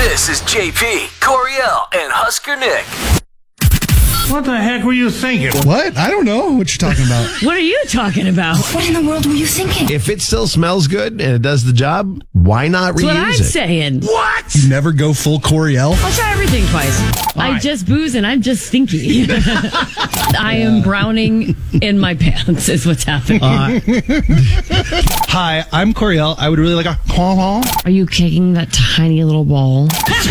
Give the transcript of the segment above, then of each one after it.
This is JP, Coriel, and Husker Nick. What the heck were you thinking? What? I don't know what you're talking about. What are you talking about? What in the world were you thinking? If it still smells good and it does the job, why not reuse That's what I'm it? saying. What? You never go full Coriel? I'll try everything twice. I just booze and I'm just stinky. I am browning in my pants is what's happening. Hi, I'm Coriel. I would really like a call. Are you kicking that tiny little ball?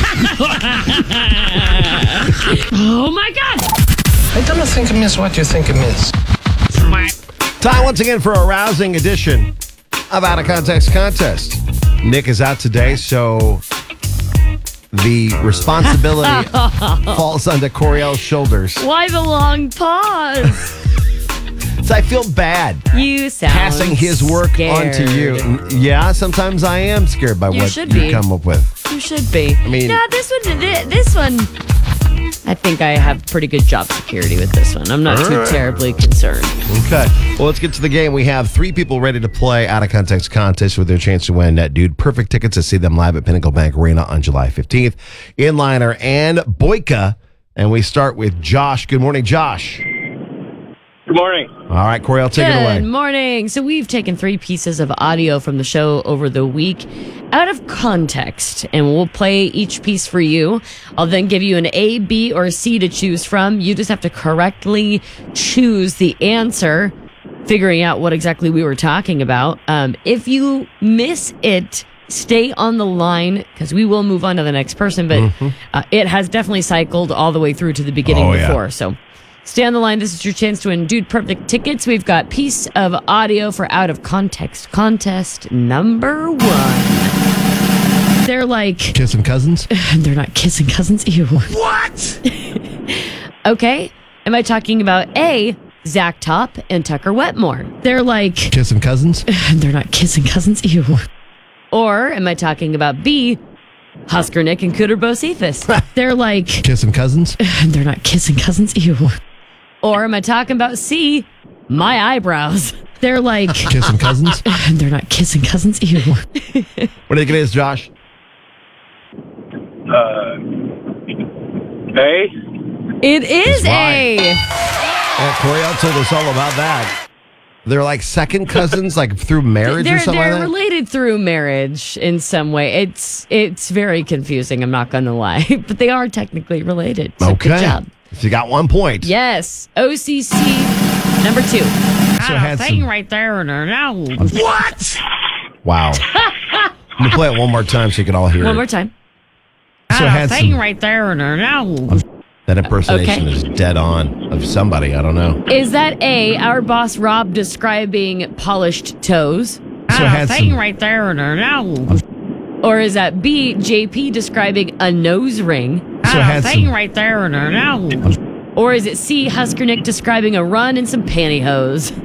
Oh my God! I don't think it is what you think it is. Time once again for a rousing edition of Out of Context Contest. Nick is out today, so the responsibility falls onto Coriel's shoulders. Why the long pause? So I feel bad You sound passing his work scared. onto you. Yeah, sometimes I am scared by what should you be. come up with. You should be. I mean- no, this one. I think I have pretty good job security with this one. I'm not too terribly concerned. Okay. Well, let's get to the game. We have 3 people ready to play Out of Context Contest with their chance to win that dude perfect tickets to see them live at Pinnacle Bank Arena on July 15th. Inliner and Boyka. And we start with Josh. Good morning, Josh. Good morning. All right, Coriel, take it away. Good morning. So we've taken 3 pieces of audio from the show over the week out of context, and we'll play each piece for you. I'll then give you an A, B, or C to choose from. You just have to correctly choose the answer, figuring out what exactly we were talking about. If you miss it, stay on the line because we will move on to the next person, but it has definitely cycled all the way through to the beginning before, so... Stay on the line. This is your chance to win Dude Perfect tickets. We've got piece of audio for Out of Context contest number 1. They're like... Kissing cousins? They're not kissing cousins. Ew. What? Okay. Am I talking about A, Zach Top and Tucker Wetmore? They're like... Kissing cousins? They're not kissing cousins. Ew. Or am I talking about B, Husker Nick and Cooter Bocephus? They're like... Kissing cousins? They're not kissing cousins. Ew. Or am I talking about C, my eyebrows? They're like... Kissing cousins? They're not kissing cousins. Ew. What do you think it is, Josh? A? It is right. A. Yeah, Coriel told us all about that. They're like second cousins, like through marriage or something They're like that? related through marriage in some way. It's very confusing, I'm not going to lie. But they are technically related. So Okay. Good job. So you got 1 point. Yes. OCC number 2. So it had some... right there. What? Wow. I'm going to play it one more time so you can all hear One it. more time. So it had some... right there. That impersonation Okay. is dead on of somebody. I don't know. Is that A, our boss Rob describing polished toes? So it had some... right there. Or is that B, JP describing a nose ring? So it had some... right there. Or is it C, Husker Nick describing a run and some pantyhose?